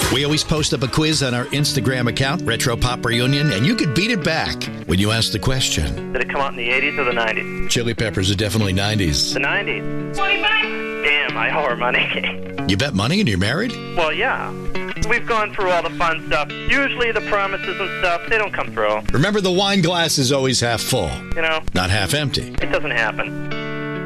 We always post up a quiz on our Instagram account, Retro Pop Reunion, and you could beat it back when you ask the question. Did it come out in the 80s or the 90s? Chili Peppers are definitely 90s. The 90s. 25? Damn, I owe her money. You bet money and you're married? Well, yeah. We've gone through all the fun stuff. Usually the promises and stuff, they don't come through. Remember, the wine glass is always half full. You know? Not half empty. It doesn't happen.